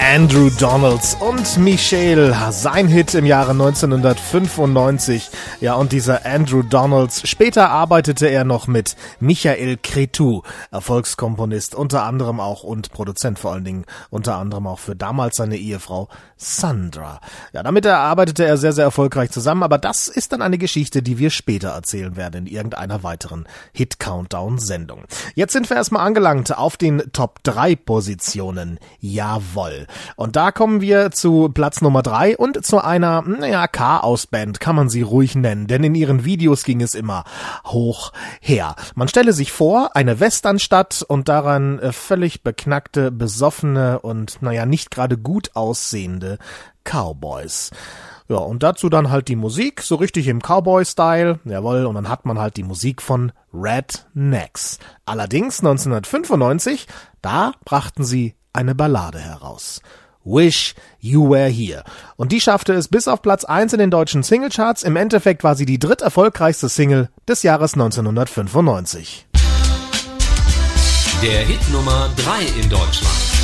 Andrew Donalds und Michelle, sein Hit im Jahre 1995. Ja, und dieser Andrew Donalds, später arbeitete er noch mit Michael Cretu, Erfolgskomponist unter anderem auch und Produzent vor allen Dingen, unter anderem auch für damals seine Ehefrau Sandra. Ja, damit arbeitete er sehr, sehr erfolgreich zusammen, aber das ist dann eine Geschichte, die wir später erzählen werden in irgendeiner weiteren Hit-Countdown-Sendung. Jetzt sind wir erstmal angelangt auf den Top 3 Positionen. Jawohl. Und da kommen wir zu Platz Nummer 3 und zu einer, Chaos-Band kann man sie ruhig nennen, denn in ihren Videos ging es immer hoch her. Man stelle sich vor, eine Westernstadt und daran völlig beknackte, besoffene und, nicht gerade gut aussehende Cowboys. Ja, und dazu dann halt die Musik, so richtig im Cowboy-Style, jawohl, und dann hat man halt die Musik von Rednecks. Allerdings 1995, da brachten sie eine Ballade heraus. Wish You Were Here. Und die schaffte es bis auf Platz 1 in den deutschen Singlecharts. Im Endeffekt war sie die dritterfolgreichste Single des Jahres 1995. Der Hit Nummer 3 in Deutschland.